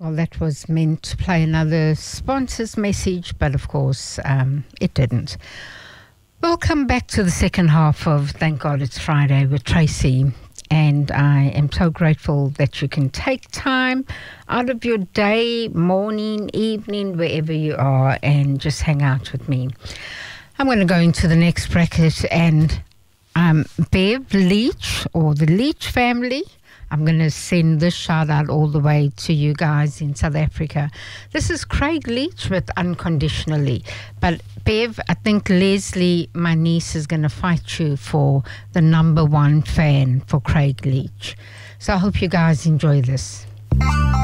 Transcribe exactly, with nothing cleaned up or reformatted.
Well, that was meant to play another sponsor's message, but of course um, it didn't. Welcome back to the second half of Thank God It's Friday with Tracy. And I am so grateful that you can take time out of your day, morning, evening, wherever you are, and just hang out with me. I'm going to go into the next bracket, and um, Bev Leach, or the Leach family, I'm going to send this shout out all the way to you guys in South Africa. This is Craig Leach with Unconditionally. But Bev, I think Leslie, my niece, is going to fight you for the number one fan for Craig Leach. So I hope you guys enjoy this.